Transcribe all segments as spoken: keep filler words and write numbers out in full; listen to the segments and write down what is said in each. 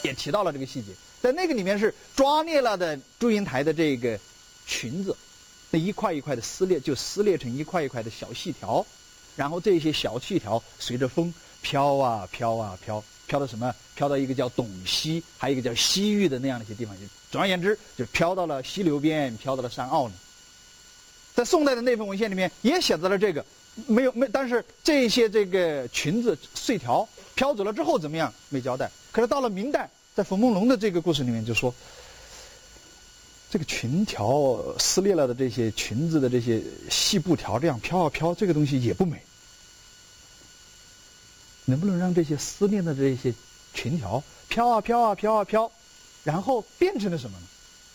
也提到了这个细节，在那个里面是抓裂了的祝英台的这个裙子，那一块一块的撕裂，就撕裂成一块一块的小细条，然后这些小细条随着风飘啊飘啊飘，飘到什么？飘到一个叫董溪，还有一个叫西域的那样的一些地方去。总而言之，就飘到了溪流边，飘到了山坳里。在宋代的那份文献里面也写到了这个，没有没，但是这些这个裙子碎条飘走了之后怎么样没交代。可是到了明代，在冯梦龙的这个故事里面就说，这个裙条撕裂了的这些裙子的这些细布条这样飘啊飘，这个东西也不美。能不能让这些撕裂的这些裙条飘啊飘啊飘啊飘，然后变成了什么呢？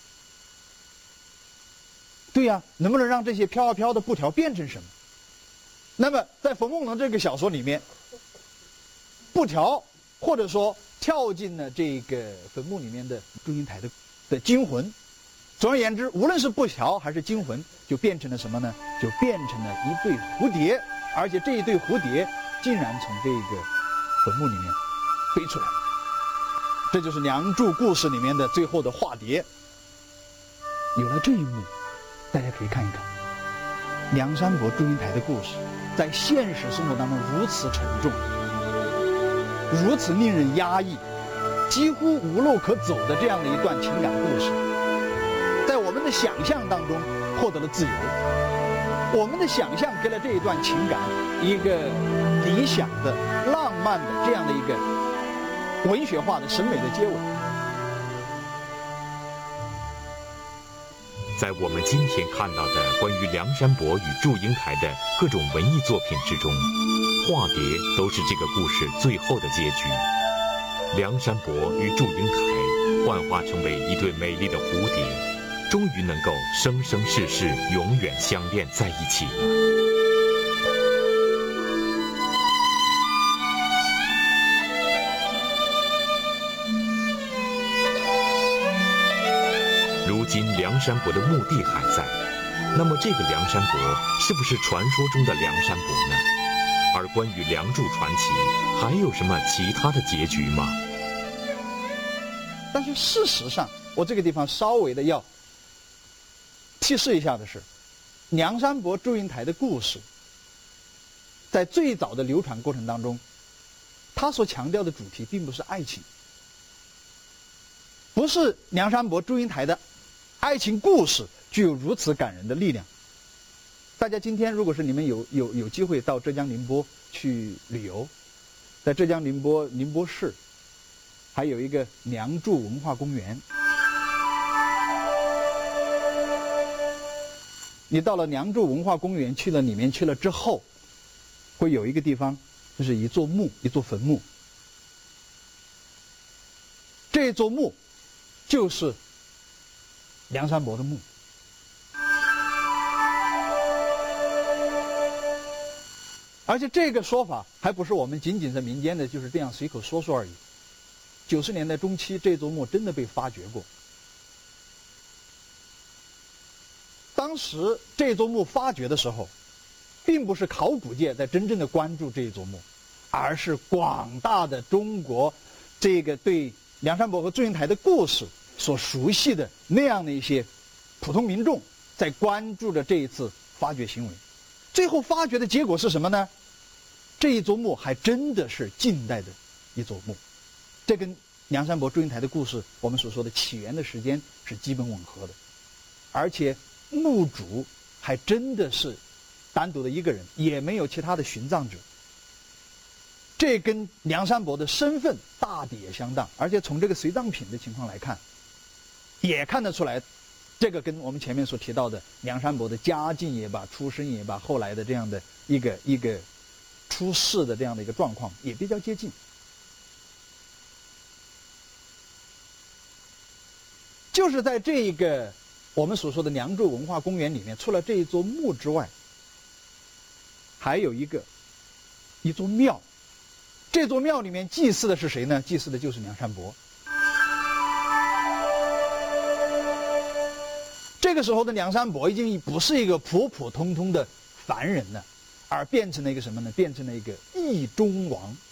对呀、啊，能不能让这些飘啊飘的布条变成什么？那么在冯梦龙这个小说里面，布条或者说跳进了这个坟墓里面的祝英台的的精魂，总而言之，无论是布条还是精魂，就变成了什么呢？就变成了一对蝴蝶，而且这一对蝴蝶竟然从这个坟墓里面飞出来了。这就是《梁祝》故事里面的最后的化蝶。有了这一幕，大家可以看一看梁山伯祝英台的故事，在现实生活当中如此沉重，如此令人压抑，几乎无路可走的这样的一段情感故事，在我们的想象当中获得了自由。我们的想象给了这一段情感一个理想的、浪漫的这样的一个文学化的审美的结尾。 在我们今天看到的关于梁山伯与祝英台的各种文艺作品之中，化蝶都是这个故事最后的结局。梁山伯与祝英台幻化成为一对美丽的蝴蝶，终于能够生生世世永远相恋在一起了。如今梁山伯的墓地还在，那么这个梁山伯是不是传说中的梁山伯呢？而关于梁祝传奇还有什么其他的结局吗？ 但是事实上，我这个地方稍微的要提示一下的是，梁山伯祝英台的故事在最早的流传过程当中，他所强调的主题并不是爱情，不是梁山伯祝英台的爱情故事具有如此感人的力量。大家今天如果是你们有有有机会到浙江宁波去旅游，在浙江宁波宁波市还有一个梁祝文化公园，你到了梁祝文化公园去了里面去了之后，会有一个地方就是一座墓，一座坟墓。这座墓就是梁山伯的墓。而且这个说法还不是我们仅仅在民间的就是这样随口说说而已。九十年代中期，这座墓真的被发掘过。当时这座墓发掘的时候，并不是考古界在真正的关注这一座墓，而是广大的中国这个对梁山伯和祝英台的故事所熟悉的那样的一些普通民众在关注着这一次发掘行为。最后发掘的结果是什么呢？这一座墓还真的是近代的一座墓，这跟梁山伯祝英台的故事我们所说的起源的时间是基本吻合的，而且墓主还真的是单独的一个人，也没有其他的殉葬者。这跟梁山伯的身份大抵也相当，而且从这个随葬品的情况来看，也看得出来，这个跟我们前面所提到的梁山伯的家境也罢、出身也罢、后来的这样的一个一个出世的这样的一个状况也比较接近。就是在这一个我们所说的梁祝文化公园里面，除了这一座墓之外，还有一个一座庙。这座庙里面祭祀的是谁呢？祭祀的就是梁山伯。这个时候的梁山伯已经不是一个普普通通的凡人了，而变成了一个什么呢？变成了一个义中王。